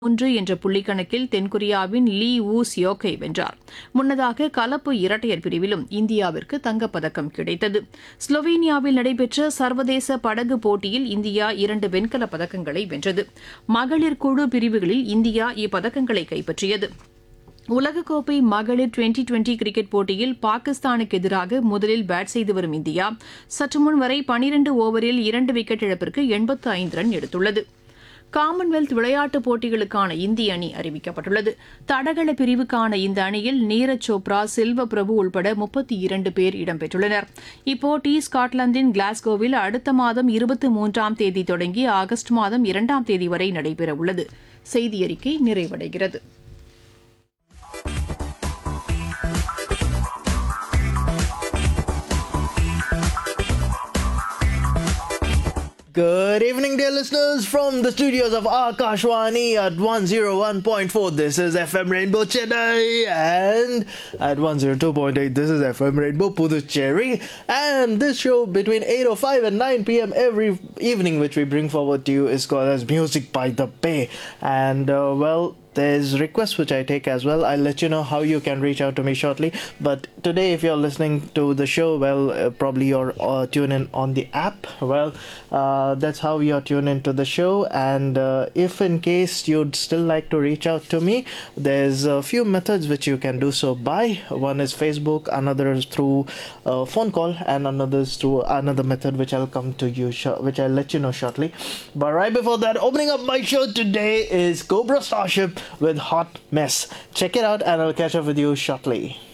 3 என்ற புள்ளிக்கணக்கில் தென்கொரியாவின் லீ வூ சியோக்கை வென்றார். முன்னதாக கலப்பு இரட்டையர் பிரிவிலும் இந்தியாவிற்கு தங்கப்பதக்கம் கிடைத்தது. ஸ்லோவேனியாவில் நடைபெற்ற சர்வதேச படகு போட்டியில் இந்தியா 2 வெண்கலப் பதக்கங்களை வென்றது. மகளிர் குழு பிரிவுகளில் இந்தியா இப்பதக்கங்களை கைப்பற்றியது. உலகக்கோப்பை மகளிர் டுவெண்டி கிரிக்கெட் போட்டியில் பாகிஸ்தானுக்கு எதிராக முதலில் பேட் செய்து வரும் இந்தியா சற்றுமுன் வரை 12 ஓவரில் 2 விக்கெட் இழப்பிற்கு 85 ரன் எடுத்துள்ளது. காமன்வெல்த் விளையாட்டுப் போட்டிகளுக்கான இந்திய அணி அறிவிக்கப்பட்டுள்ளது. தடகள பிரிவுக்கான இந்த அணியில் நீரஜ் சோப்ரா, சில்வ பிரபு உள்பட 32 பேர் இடம்பெற்றுள்ளனர். இப்போட்டி ஸ்காட்லாந்தின் கிளாஸ்கோவில் அடுத்த மாதம் 23ஆம் தேதி தொடங்கி ஆகஸ்ட் மாதம் 2ஆம் தேதி வரை நடைபெறவுள்ளது. செய்தியறிக்கை நிறைவடைகிறது. Good evening, dear listeners, from the studios of Akashwani at 101.4. This is FM Rainbow Chennai, and at 102.8, this is FM Rainbow Puducherry. And this show between 8:05 and 9 p.m. every evening, which we bring forward to you, is called as Music by the Bay. And there's requests which I take as well. I'll let you know how you can reach out to me shortly. But today, if you're listening to the show, probably you're tune in on the app. That's how you're tuned into the show. And if in case you'd still like to reach out to me, there's a few methods which you can do so by. One is Facebook, another is through phone call, and another is through another method which I'll come to you, which I'll let you know shortly. But right before that, opening up my show today is Cobra Starship with Hot Mess. Check it out and I'll catch up with you shortly.